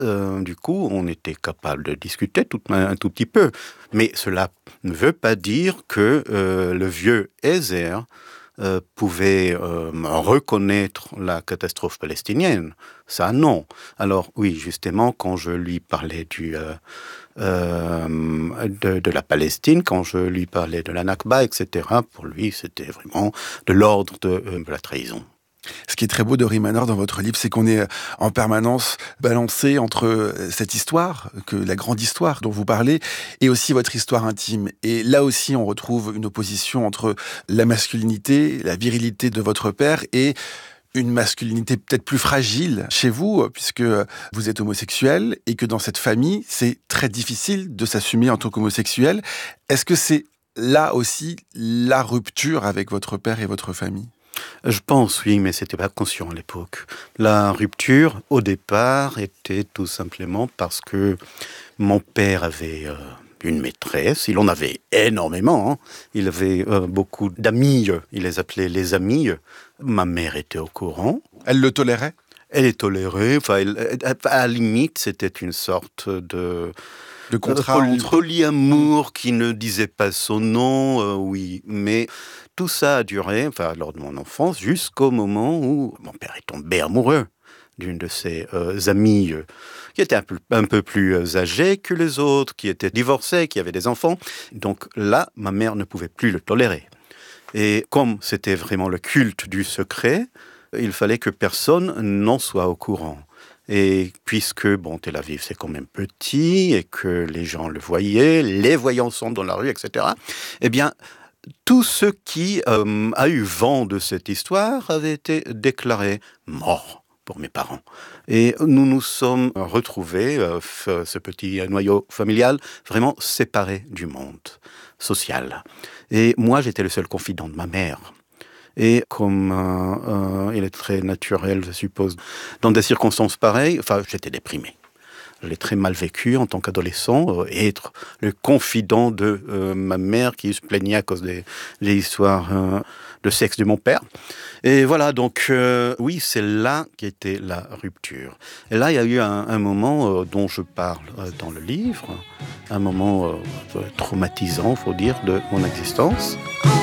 du coup, on était capable de discuter un tout petit peu. Mais cela ne veut pas dire que le vieux Ezer pouvait reconnaître la catastrophe palestinienne. Ça, non. Alors oui, justement, quand je lui parlais de la Palestine, quand je lui parlais de la Nakba, etc., pour lui, c'était vraiment de l'ordre de la trahison. Ce qui est très beau de Manor dans votre livre, c'est qu'on est en permanence balancé entre cette histoire, la grande histoire dont vous parlez, et aussi votre histoire intime. Et là aussi, on retrouve une opposition entre la masculinité, la virilité de votre père et une masculinité peut-être plus fragile chez vous, puisque vous êtes homosexuel et que dans cette famille, c'est très difficile de s'assumer en tant qu'homosexuel. Est-ce que c'est là aussi la rupture avec votre père et votre famille ? Je pense, oui, mais c'était pas conscient à l'époque. La rupture, au départ, était tout simplement parce que mon père avait une maîtresse. Il en avait énormément. Hein. Il avait beaucoup d'amis. Il les appelait les amis. Ma mère était au courant. Elle le tolérait ? Elle est tolérée. Enfin, à la limite, c'était une sorte de contrat entre polyamour qui ne disait pas son nom, oui. Mais tout ça a duré, lors de mon enfance, jusqu'au moment où mon père est tombé amoureux d'une de ses amies qui était un peu plus âgée que les autres, qui était divorcée, qui avait des enfants. Donc là, ma mère ne pouvait plus le tolérer. Et comme c'était vraiment le culte du secret, il fallait que personne n'en soit au courant. Et puisque, Tel Aviv, c'est quand même petit, et que les gens le voyaient, les voyaient ensemble dans la rue, etc., eh bien, tout ce qui a eu vent de cette histoire avait été déclaré mort pour mes parents. Et nous nous sommes retrouvés, ce petit noyau familial, vraiment séparés du monde social. Et moi, j'étais le seul confident de ma mère. Et comme il est très naturel, je suppose, dans des circonstances pareilles, j'étais déprimé. Je l'ai très mal vécu en tant qu'adolescent, être le confident de ma mère qui se plaignait à cause des histoires de sexe de mon père. Et voilà, donc oui, c'est là qu'était la rupture. Et là, il y a eu un moment dont je parle dans le livre, un moment traumatisant, faut dire, de mon existence.